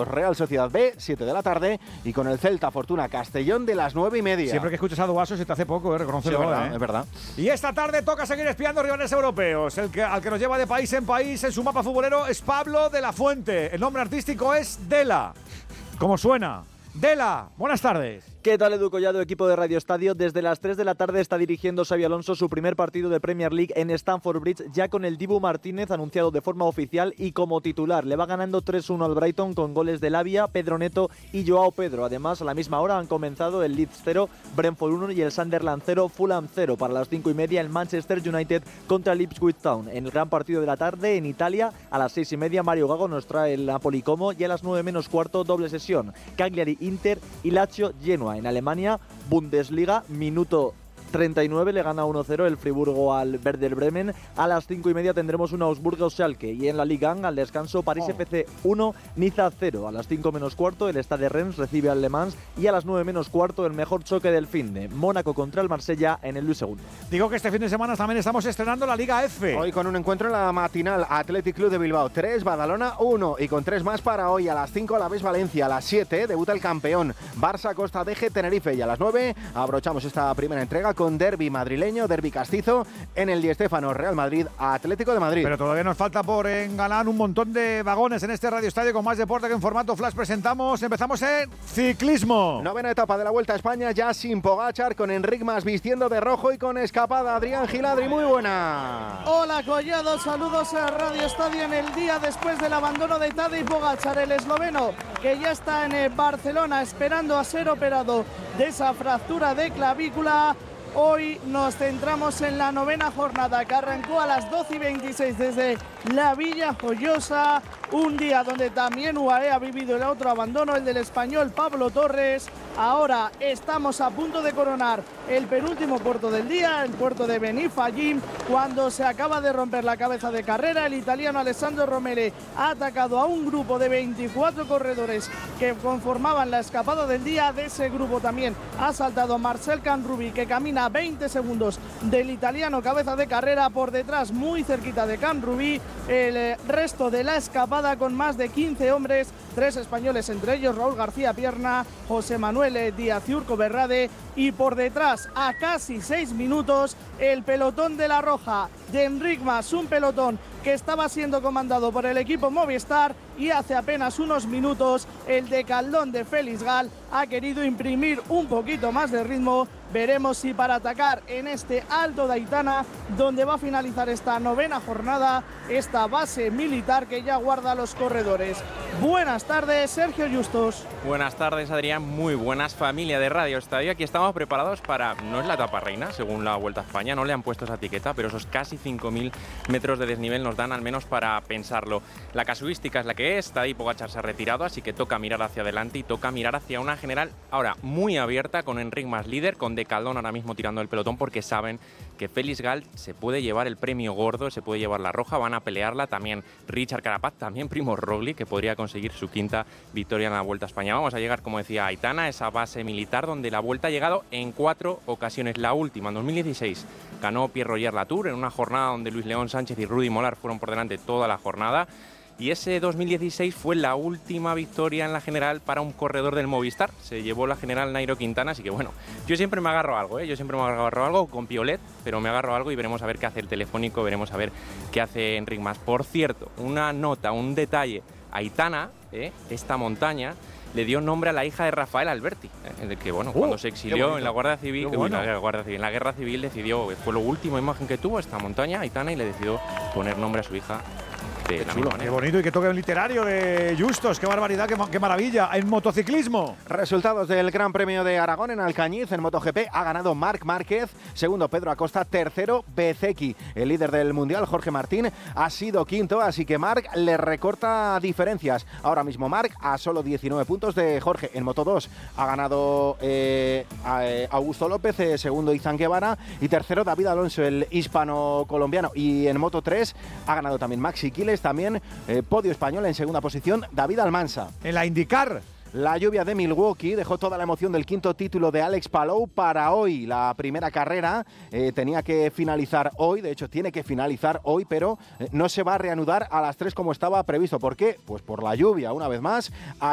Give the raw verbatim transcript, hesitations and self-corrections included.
Burgos Real Sociedad B, siete de la tarde, y con el Celta Fortuna Castellón de las nueve y media. Siempre que escuchas a Duaso se te hace poco, ¿eh? Reconócelo, sí, es verdad, ¿eh? es verdad. Y esta tarde toca seguir espiando rivales europeos. El que, al que nos lleva de país en país en su mapa futbolero es Pablo de la Fuente. El nombre artístico es Dela. ¿Cómo suena? Dela, buenas tardes. ¿Qué tal, Edu Collado, equipo de Radio Estadio? Desde las tres de la tarde está dirigiendo Xabi Alonso su primer partido de Premier League en Stamford Bridge, ya con el Dibu Martínez anunciado de forma oficial y como titular. Le va ganando tres uno al Brighton con goles de Lavia, Pedro Neto y Joao Pedro. Además, a la misma hora han comenzado el Leeds cero, Brentford uno y el Sunderland cero, Fulham cero. Para las cinco y media, el Manchester United contra el Ipswich Town. En el gran partido de la tarde, en Italia, a las seis y media, Mario Gago nos trae el Napoli Como y a las nueve menos cuarto, doble sesión. Cagliari Inter y Lazio Genoa. En Alemania, Bundesliga, minuto treinta y nueve, le gana uno cero el Friburgo al Werder Bremen. A las cinco y media tendremos un Augsburgo-Schalke. Y en la Liga uno, al descanso, París F C uno, Niza cero. A las cinco menos cuarto, el Stade Rennes recibe al Le Mans. Y a las nueve menos cuarto, el mejor choque del finde, Mónaco contra el Marsella en el Luis segundo. Digo que este fin de semana también estamos estrenando la Liga F. Hoy con un encuentro en la matinal, Athletic Club de Bilbao tres, Badalona uno, y con tres más para hoy. A las cinco, Alavés Valencia. A las siete, debuta el campeón Barça Costa Deje Tenerife. Y a las nueve, abrochamos esta primera entrega con con derbi madrileño, derbi castizo en el Di Stéfano, Real Madrid, Atlético de Madrid. Pero todavía nos falta por engalar un montón de vagones en este Radio Estadio con más deporte que en formato flash presentamos. Empezamos en ciclismo. Novena etapa de la Vuelta a España, ya sin Pogačar, con Enric Mas vistiendo de rojo y con escapada. Adrián Giladri, muy buena. Hola Collado, saludos a Radio Estadio en el día después del abandono de Tadej Pogačar, el esloveno, que ya está en Barcelona esperando a ser operado de esa fractura de clavícula. Hoy nos centramos en la novena jornada que arrancó a las doce y veintiséis desde la Villa Joyosa, un día donde también U A E ha vivido el otro abandono, el del español Pablo Torres. Ahora estamos a punto de coronar el penúltimo puerto del día, el puerto de Benifallim, cuando se acaba de romper la cabeza de carrera. El italiano Alessandro Romele ha atacado a un grupo de veinticuatro corredores que conformaban la escapada del día. De ese grupo también ha saltado Marcel Canrubi, que camina a veinte segundos del italiano cabeza de carrera. Por detrás, muy cerquita de Canrubi, el resto de la escapada con más de quince hombres, tres españoles, entre ellos Raúl García Pierna, José Manuel Díaz y Urco Berrade, y por detrás, a casi seis minutos, el pelotón de la Roja de Enric Mas, un pelotón que estaba siendo comandado por el equipo Movistar, y hace apenas unos minutos el de Caldón de Félix Gal ha querido imprimir un poquito más de ritmo. Veremos si para atacar en este Alto de Aitana, donde va a finalizar esta novena jornada, esta base militar que ya guarda a los corredores. Buenas tardes, Sergio Justos. Buenas tardes, Adrián. Muy buenas, familia de Radio Estadio. Aquí estamos preparados para, no es la etapa reina, según la Vuelta a España, no le han puesto esa etiqueta, pero esos casi cinco mil metros de desnivel nos dan al menos para pensarlo. La casuística es la que es, Tadej Pogačar se ha retirado, así que toca mirar hacia adelante y toca mirar hacia una general ahora muy abierta, con Enric Mas líder, con De Caldón ahora mismo tirando el pelotón, porque saben que Félix Gal se puede llevar el premio gordo, se puede llevar la roja, van a pelearla también Richard Carapaz, también Primož Roglič, que podría conseguir su quinta victoria en la Vuelta a España. Vamos a llegar, como decía Aitana, esa base militar donde la Vuelta ha llegado en cuatro ocasiones. La última, en dos mil dieciséis, ganó Pierre Roger Latour en una jornada donde Luis León Sánchez y Rudy Molar fueron por delante toda la jornada. Y ese dos mil dieciséis fue la última victoria en la general para un corredor del Movistar. Se llevó la general Nairo Quintana, así que bueno, yo siempre me agarro a algo, ¿eh? Yo siempre me agarro a algo con Piolet, pero me agarro a algo y veremos a ver qué hace el Telefónico, veremos a ver qué hace Enric Mas. Por cierto, una nota, un detalle, Aitana, ¿eh? Esta montaña, le dio nombre a la hija de Rafael Alberti, ¿eh? Que bueno, uh, cuando se exilió en la Guardia Civil, bueno. uy, la Guardia Civil, en la Guerra Civil decidió, fue la última imagen que tuvo esta montaña, Aitana, y le decidió poner nombre a su hija. Qué, chulo, qué bonito, y que toque un literario de Justos, qué barbaridad, qué, qué maravilla. En motociclismo, resultados del Gran Premio de Aragón en Alcañiz. En MotoGP ha ganado Marc Márquez, segundo Pedro Acosta, tercero Bezzecchi. El líder del Mundial, Jorge Martín, ha sido quinto, así que Marc le recorta diferencias. Ahora mismo Marc a solo diecinueve puntos de Jorge. En Moto dos ha ganado eh, a, eh, Augusto López, eh, segundo Izan Guevara y tercero David Alonso, el hispano-colombiano. Y en Moto tres ha ganado también Maxi Quiles, también eh, podio español en segunda posición David Almansa. En la IndyCar, la lluvia de Milwaukee dejó toda la emoción del quinto título de Alex Palou para hoy. La primera carrera eh, tenía que finalizar hoy, de hecho tiene que finalizar hoy, pero eh, no se va a reanudar a las tres como estaba previsto. ¿Por qué? Pues por la lluvia, una vez más.